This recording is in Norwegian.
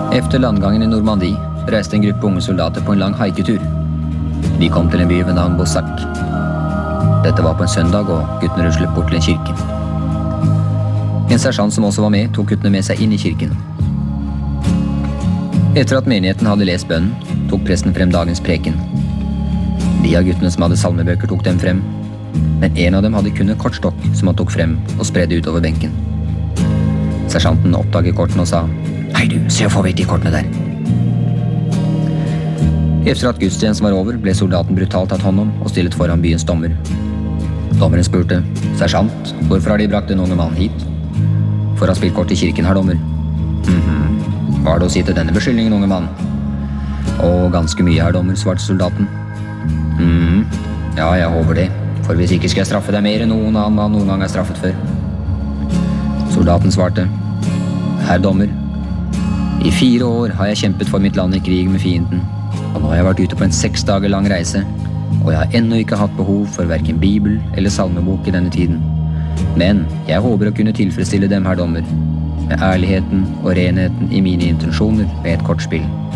Efter landgangen i Normandie reiste en gruppe unge soldater på en lang haiketur. De kom til en by ved navn Bossac. Dette var på en søndag, og guttene ruslet bort til en kirke. En sersjant som også var med, tok guttene med seg inn i kirken. Etter at menigheten hadde lest bønnen, tok presten frem dagens preken. De av guttene som hadde salmebøker, tok dem frem, men en av dem hadde kun en kortstokk som han tok frem og spredde utover benken. Sersjanten oppdaget kortene og sa: «Hei du, se og få vekk de kortene der!» Efter at gudstjenesten var over, ble soldaten brutalt tatt hånd om og stillet foran byens dommer. Dommeren spurte: «Sersjant, hvorfor har de brakt en unge mann hit?» «For å ha spilt kort i kirken, herr dommer.» «Hva har du å si til denne beskyldningen, unge mann?» «Å, ganske mye, herr dommer», svarte soldaten. «Ja, jeg håper det, for hvis ikke skal jeg straffe deg mer enn noen annen mann noen gang er straffet før.» Soldaten svarte: «Herr dommer, i 4 år har jeg kjempet for mitt land i krig med fienden, og nå har jeg vært ute på en 6 dager lang reise, og jeg har ennå ikke hatt behov for hverken bibel eller salmebok i denne tiden. Men jeg håper å kunne tilfredsstille dem, herr dommer, med ærligheten og renheten i mine intensjoner ved et kortspill.»